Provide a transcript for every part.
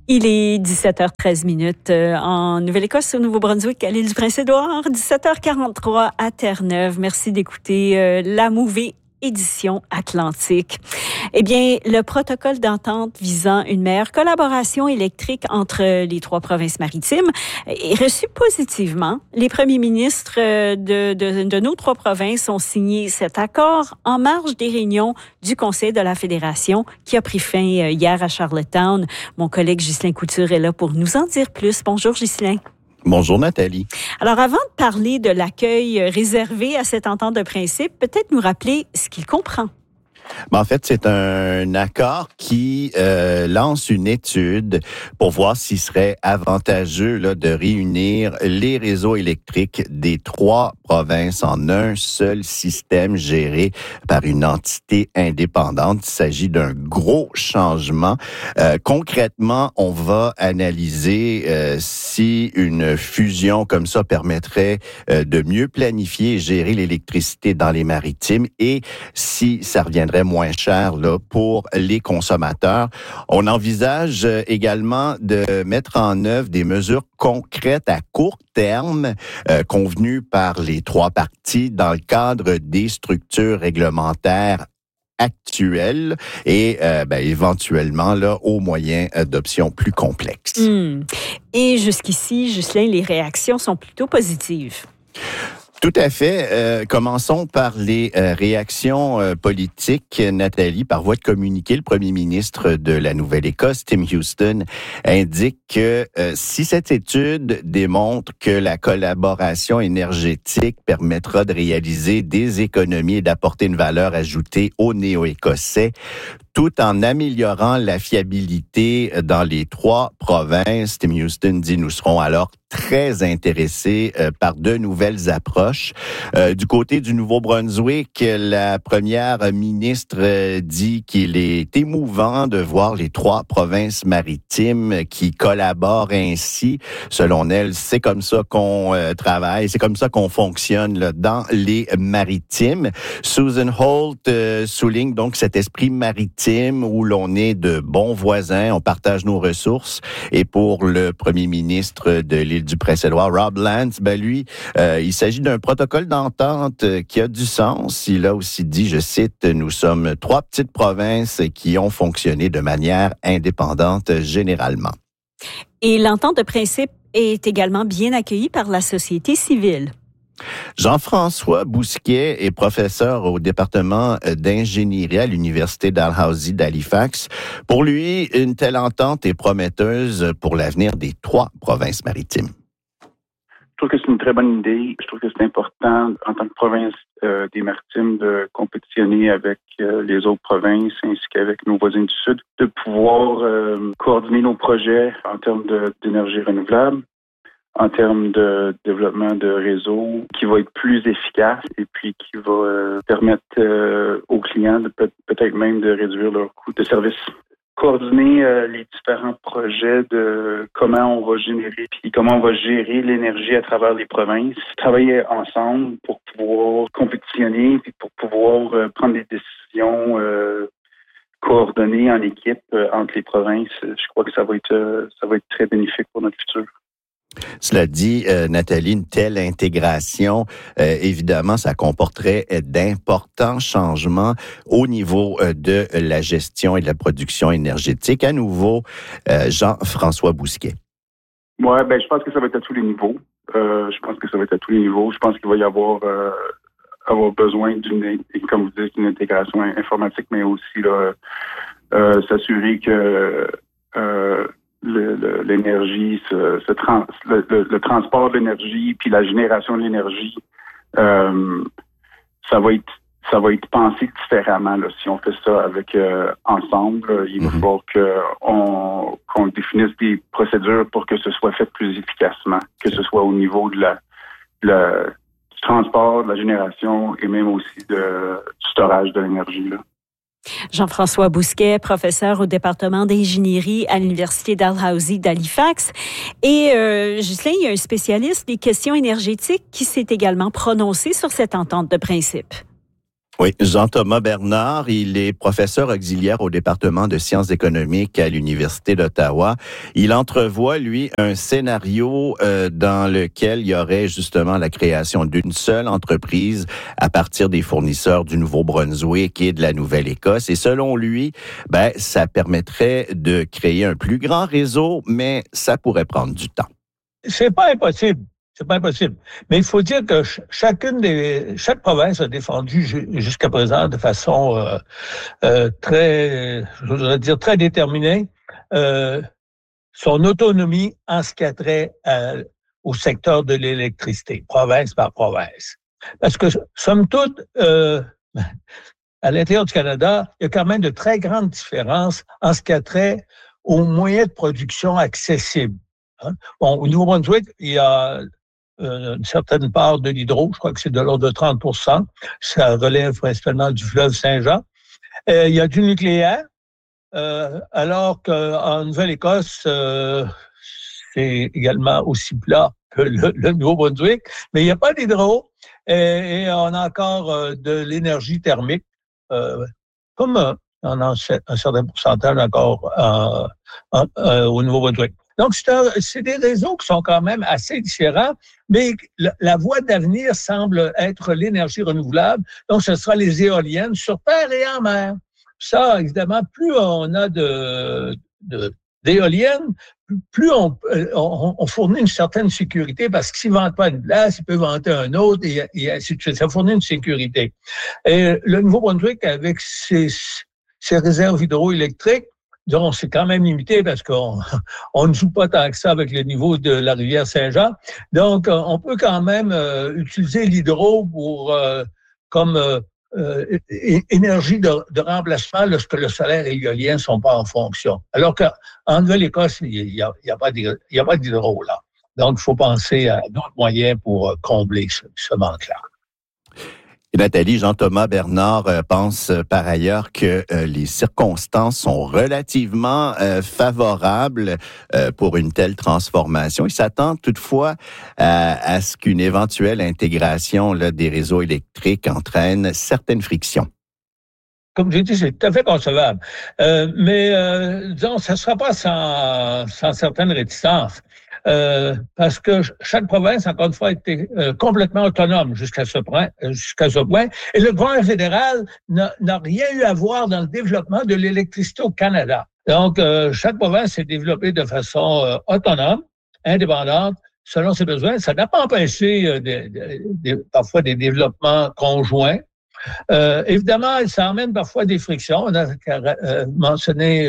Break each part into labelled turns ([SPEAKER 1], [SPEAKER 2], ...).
[SPEAKER 1] Il est 17h13 en Nouvelle-Écosse, au Nouveau-Brunswick, à l'île du Prince-Édouard, 17h43 à Terre-Neuve. Merci d'écouter la Mouvée édition Atlantique. Eh bien, le protocole d'entente visant une meilleure collaboration électrique entre les trois provinces maritimes est reçu positivement. Les premiers ministres de nos trois provinces ont signé cet accord en marge des réunions du Conseil de la Fédération qui a pris fin hier à Charlottetown. Mon collègue Ghislain Couture est là pour nous en dire plus. Bonjour Ghislain.
[SPEAKER 2] Bonjour Nathalie.
[SPEAKER 1] Alors, avant de parler de l'accueil réservé à cette entente de principe, peut-être nous rappeler ce qu'il comprend.
[SPEAKER 2] En fait, c'est un accord qui lance une étude pour voir s'il serait avantageux de réunir les réseaux électriques des trois provinces en un seul système géré par une entité indépendante. Il s'agit d'un gros changement. Concrètement, on va analyser si une fusion comme ça permettrait de mieux planifier et gérer l'électricité dans les maritimes et si ça reviendrait moins cher pour les consommateurs. On envisage également de mettre en œuvre des mesures concrètes à court terme convenues par les trois parties dans le cadre des structures réglementaires actuelles et éventuellement au moyen d'options plus complexes.
[SPEAKER 1] Et jusqu'ici, Ghislain, les réactions sont plutôt positives.
[SPEAKER 2] Tout à fait. Commençons par les réactions politiques. Nathalie, par voie de communiqué, le premier ministre de la Nouvelle-Écosse, Tim Houston, indique que si cette étude démontre que la collaboration énergétique permettra de réaliser des économies et d'apporter une valeur ajoutée aux Néo-Écossais, tout en améliorant la fiabilité dans les trois provinces, Tim Houston dit, nous serons alors très intéressés par de nouvelles approches. Du côté du Nouveau-Brunswick, la première ministre dit qu'il est émouvant de voir les trois provinces maritimes qui collaborent ainsi. Selon elle, c'est comme ça qu'on travaille, c'est comme ça qu'on fonctionne dans les maritimes. Susan Holt souligne donc cet esprit maritime où l'on est de bons voisins, on partage nos ressources. Et pour le premier ministre de l'île du Prince-Édouard, Rob Lance, lui, il s'agit d'un protocole d'entente qui a du sens. Il a aussi dit, je cite, « Nous sommes trois petites provinces qui ont fonctionné de manière indépendante généralement. »
[SPEAKER 1] Et l'entente de principe est également bien accueillie par la société civile.
[SPEAKER 2] Jean-François Bousquet est professeur au département d'ingénierie à l'Université Dalhousie d'Halifax. Pour lui, une telle entente est prometteuse pour l'avenir des trois provinces maritimes.
[SPEAKER 3] Je trouve que c'est une très bonne idée. Je trouve que c'est important, en tant que province des maritimes, de compétitionner avec les autres provinces ainsi qu'avec nos voisins du Sud, de pouvoir coordonner nos projets en termes d'énergie renouvelable, en termes de développement de réseaux qui va être plus efficace et puis qui va permettre aux clients de peut-être même de réduire leur coût de service. Coordonner les différents projets de comment on va générer puis comment on va gérer l'énergie à travers les provinces. Travailler ensemble pour pouvoir compétitionner puis pour pouvoir prendre des décisions coordonnées en équipe entre les provinces. Je crois que ça va être très bénéfique pour notre futur.
[SPEAKER 2] Cela dit, Nathalie, une telle intégration, évidemment, ça comporterait d'importants changements au niveau de la gestion et de la production énergétique. À nouveau, Jean-François Bousquet.
[SPEAKER 3] Oui, je pense que ça va être à tous les niveaux. Je pense qu'il va y avoir besoin comme vous dites, d'une intégration informatique, mais aussi s'assurer que l'énergie, le transport de l'énergie puis la génération de l'énergie, ça va être pensé différemment si on fait ça avec ensemble. Il va falloir qu'on définisse des procédures pour que ce soit fait plus efficacement, que ce soit au niveau du transport, de la génération et même aussi du storage de l'énergie.
[SPEAKER 1] Jean-François Bousquet, professeur au département d'ingénierie à l'Université Dalhousie d'Halifax. Et Ghislain, il y a un spécialiste des questions énergétiques qui s'est également prononcé sur cette entente de principe.
[SPEAKER 2] Oui, Jean-Thomas Bernard, il est professeur auxiliaire au département de sciences économiques à l'Université d'Ottawa. Il entrevoit, lui, un scénario dans lequel il y aurait justement la création d'une seule entreprise à partir des fournisseurs du Nouveau-Brunswick et de la Nouvelle-Écosse. Et selon lui, ça permettrait de créer un plus grand réseau, mais ça pourrait prendre du temps.
[SPEAKER 4] C'est pas impossible. C'est pas impossible. Mais il faut dire que chaque province a défendu jusqu'à présent de façon très déterminée son autonomie en ce qui a trait au secteur de l'électricité, province par province. Parce que, somme toute, à l'intérieur du Canada, il y a quand même de très grandes différences en ce qui a trait aux moyens de production accessibles. Hein? Bon, au Nouveau-Brunswick, il y a une certaine part de l'hydro, je crois que c'est de l'ordre de 30%. Ça relève principalement du fleuve Saint-Jean. Il y a du nucléaire, alors qu'en Nouvelle-Écosse, c'est également aussi plat que le Nouveau-Brunswick, mais il n'y a pas d'hydro et on a encore de l'énergie thermique, comme on a un certain pourcentage encore au Nouveau-Brunswick. Donc, c'est des réseaux qui sont quand même assez différents, mais la voie d'avenir semble être l'énergie renouvelable. Donc, ce sera les éoliennes sur terre et en mer. Ça, évidemment, plus on a d'éoliennes, plus on fournit une certaine sécurité, parce que s'il ne vente pas une place, il peut vanter un autre, et ainsi de suite. Ça fournit une sécurité. Et le Nouveau-Brunswick, avec ses réserves hydroélectriques, donc, c'est quand même limité parce qu'on ne joue pas tant que ça avec le niveau de la rivière Saint-Jean. Donc, on peut quand même utiliser l'hydro pour comme énergie de remplacement lorsque le solaire et l'éolien ne sont pas en fonction. Alors qu'en Nouvelle-Écosse, il n'y a pas d'hydro là. Donc, il faut penser à d'autres moyens pour combler ce manque-là.
[SPEAKER 2] Et Nathalie, Jean-Thomas Bernard pense par ailleurs que les circonstances sont relativement favorables pour une telle transformation. Il s'attend toutefois à ce qu'une éventuelle intégration des réseaux électriques entraîne certaines frictions.
[SPEAKER 4] Comme j'ai dit, c'est tout à fait concevable. Mais disons, ça ne sera pas sans certaines réticences. Parce que chaque province, encore une fois, a été complètement autonome jusqu'à ce point. Et le gouvernement fédéral n'a rien eu à voir dans le développement de l'électricité au Canada. Donc, chaque province s'est développée de façon autonome, indépendante, selon ses besoins. Ça n'a pas empêché parfois des développements conjoints. Évidemment, ça emmène parfois des frictions. On a mentionné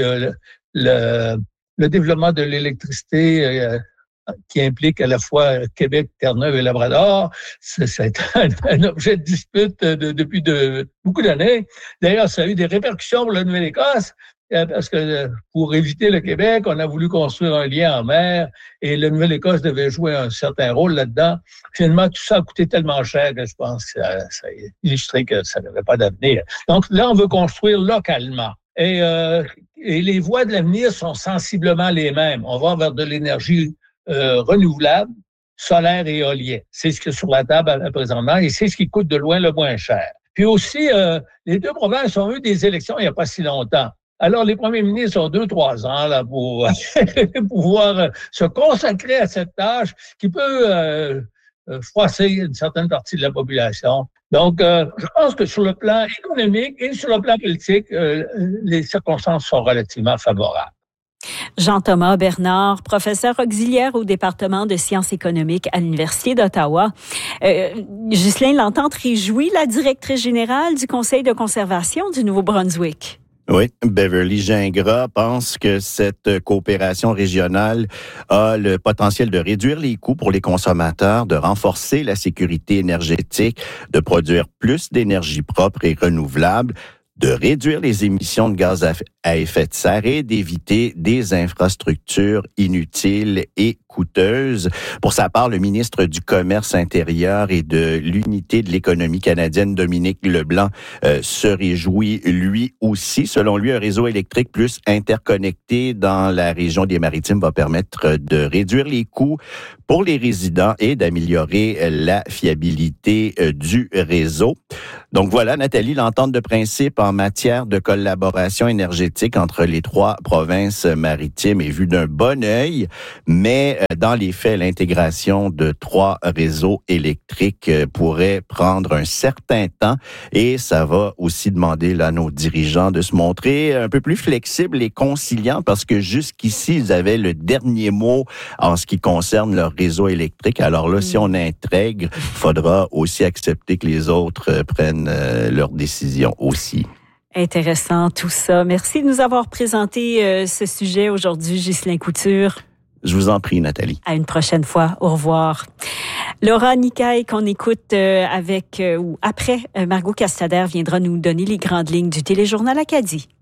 [SPEAKER 4] le développement de l'électricité qui implique à la fois Québec, Terre-Neuve et Labrador. C'est un objet de dispute depuis beaucoup d'années. D'ailleurs, ça a eu des répercussions pour la Nouvelle-Écosse, parce que pour éviter le Québec, on a voulu construire un lien en mer et la Nouvelle-Écosse devait jouer un certain rôle là-dedans. Finalement, tout ça a coûté tellement cher que je pense que ça a illustré que ça n'avait pas d'avenir. Donc là, on veut construire localement. Et les voies de l'avenir sont sensiblement les mêmes. On va vers de l'énergie renouvelable, solaire et éolien. C'est ce qui est sur la table présentement et c'est ce qui coûte de loin le moins cher. Puis aussi, les deux provinces ont eu des élections il n'y a pas si longtemps. Alors, les premiers ministres ont 2-3 ans là pour pouvoir se consacrer à cette tâche qui peut froisser une certaine partie de la population. Donc, je pense que sur le plan économique et sur le plan politique, les circonstances sont relativement favorables.
[SPEAKER 1] Jean-Thomas Bernard, professeur auxiliaire au département de sciences économiques à l'Université d'Ottawa. Ghislain, l'entente réjouit la directrice générale du Conseil de conservation du Nouveau-Brunswick.
[SPEAKER 2] Oui, Beverly Gingras pense que cette coopération régionale a le potentiel de réduire les coûts pour les consommateurs, de renforcer la sécurité énergétique, de produire plus d'énergie propre et renouvelable, de réduire les émissions de gaz à effet de serre et d'éviter des infrastructures inutiles et coûteuses. coûteuses. Pour sa part, le ministre du Commerce intérieur et de l'Unité de l'économie canadienne, Dominique Leblanc, se réjouit lui aussi. Selon lui, un réseau électrique plus interconnecté dans la région des Maritimes va permettre de réduire les coûts pour les résidents et d'améliorer la fiabilité du réseau. Donc voilà, Nathalie, l'entente de principe en matière de collaboration énergétique entre les trois provinces maritimes est vue d'un bon œil, mais dans les faits, l'intégration de trois réseaux électriques pourrait prendre un certain temps et ça va aussi demander là, à nos dirigeants de se montrer un peu plus flexibles et conciliants parce que jusqu'ici, ils avaient le dernier mot en ce qui concerne leur réseau électrique. Alors là, si on intègre, il faudra aussi accepter que les autres prennent leurs décisions aussi.
[SPEAKER 1] Intéressant tout ça. Merci de nous avoir présenté ce sujet aujourd'hui, Ghislain Couture.
[SPEAKER 2] Je vous en prie, Nathalie.
[SPEAKER 1] À une prochaine fois. Au revoir. Laura Nicaille, qu'on écoute avec ou après Margot Castalder, viendra nous donner les grandes lignes du Téléjournal Acadie.